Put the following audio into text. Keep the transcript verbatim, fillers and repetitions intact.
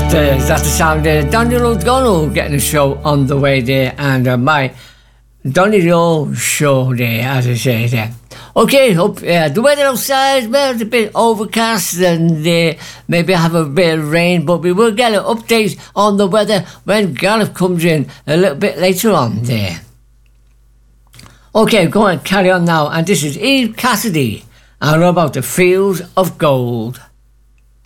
uh, that's the sound there. Daniel O'Donnell getting a show on the way there, and uh, my Donny Rowe show there, as I say there. Okay, hope uh, the weather outside, well, it's a bit overcast and uh, maybe have a bit of rain, but we will get an update on the weather when Gareth comes in a little bit later on there. Okay, go on, carry on now, and this is Eve Cassidy and about the Fields of Gold.